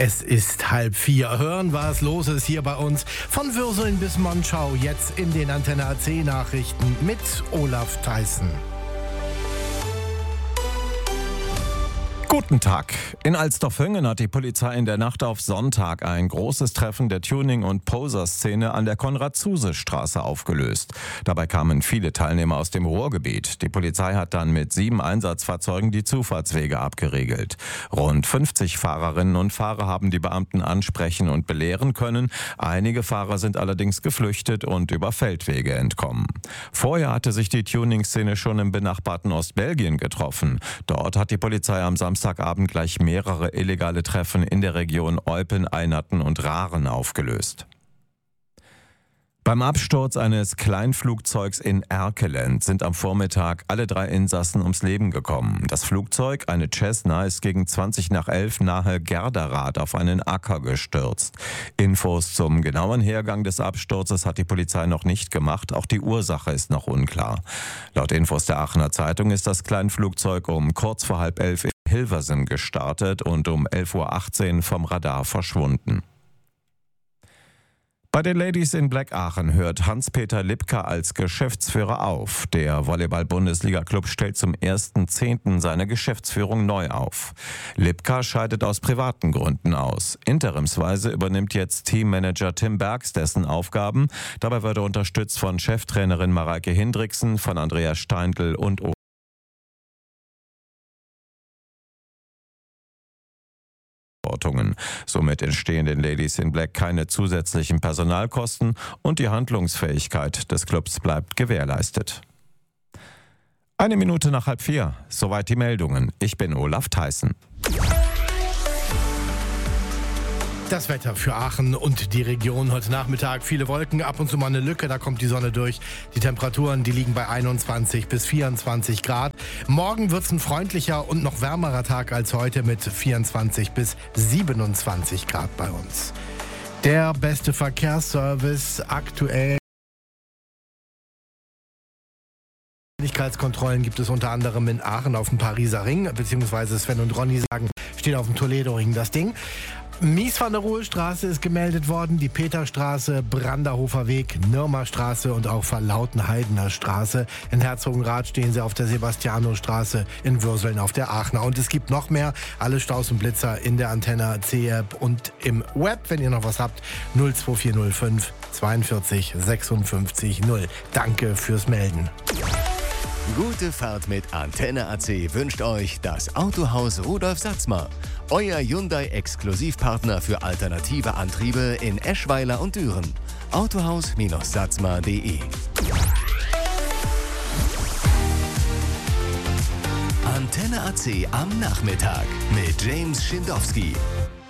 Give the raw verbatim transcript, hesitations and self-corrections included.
Es ist halb vier. Hören, was los ist hier bei uns. Von Würseln bis Monschau, jetzt in den Antenne A C Nachrichten mit Olaf Theissen. Guten Tag. In Alsdorf-Hüngen hat die Polizei in der Nacht auf Sonntag ein großes Treffen der Tuning- und Poser-Szene an der Konrad-Zuse-Straße aufgelöst. Dabei kamen viele Teilnehmer aus dem Ruhrgebiet. Die Polizei hat dann mit sieben Einsatzfahrzeugen die Zufahrtswege abgeriegelt. Rund fünfzig Fahrerinnen und Fahrer haben die Beamten ansprechen und belehren können. Einige Fahrer sind allerdings geflüchtet und über Feldwege entkommen. Vorher hatte sich die Tuning-Szene schon im benachbarten Ostbelgien getroffen. Dort hat die Polizei am Samstag Samstagabend gleich mehrere illegale Treffen in der Region Eupen, Einatten und Raren aufgelöst. Beim Absturz eines Kleinflugzeugs in Erkelenz sind am Vormittag alle drei Insassen ums Leben gekommen. Das Flugzeug, eine Cessna, ist gegen zwanzig nach elf nahe Gerderath auf einen Acker gestürzt. Infos zum genauen Hergang des Absturzes hat die Polizei noch nicht gemacht. Auch die Ursache ist noch unklar. Laut Infos der Aachener Zeitung ist das Kleinflugzeug um kurz vor halb elf in Hilversum gestartet und um elf Uhr achtzehn vom Radar verschwunden. Bei den Ladies in Black Aachen hört Hans-Peter Lipka als Geschäftsführer auf. Der Volleyball-Bundesliga-Club stellt zum ersten zehnten seine Geschäftsführung neu auf. Lipka scheidet aus privaten Gründen aus. Interimsweise übernimmt jetzt Teammanager Tim Bergs dessen Aufgaben. Dabei wird er unterstützt von Cheftrainerin Mareike Hindriksen, von Andreas Steindl und Somit entstehen den Ladies in Black keine zusätzlichen Personalkosten und die Handlungsfähigkeit des Clubs bleibt gewährleistet. Eine Minute nach halb vier, soweit die Meldungen. Ich bin Olaf Theissen. Das Wetter für Aachen und die Region heute Nachmittag. Viele Wolken, ab und zu mal eine Lücke, da kommt die Sonne durch. Die Temperaturen, die liegen bei einundzwanzig bis vierundzwanzig Grad. Morgen wird es ein freundlicher und noch wärmerer Tag als heute mit vierundzwanzig bis siebenundzwanzig Grad bei uns. Der beste Verkehrsservice aktuell. Geschwindigkeitskontrollen gibt es unter anderem in Aachen auf dem Pariser Ring, beziehungsweise Sven und Ronny sagen, steht auf dem Toledo-Ring das Ding. Mies van der Rohe Straße ist gemeldet worden, die Peterstraße, Branderhofer Weg, Nürmer Straße und auch Verlautenheidener Straße. In Herzogenrath stehen sie auf der Sebastiano-Straße, in Würseln auf der Aachener. Und es gibt noch mehr, alle Staus und Blitzer in der Antenne A C-App und im Web, wenn ihr noch was habt, null zwei vier null fünf zweiundvierzig sechsundfünfzig null. Danke fürs Melden. Gute Fahrt mit Antenne A C wünscht euch das Autohaus Rudolf Satzmer. Euer Hyundai-Exklusivpartner für alternative Antriebe in Eschweiler und Düren. autohaus Satzmer punkt de Antenne A C am Nachmittag mit James Schindowski.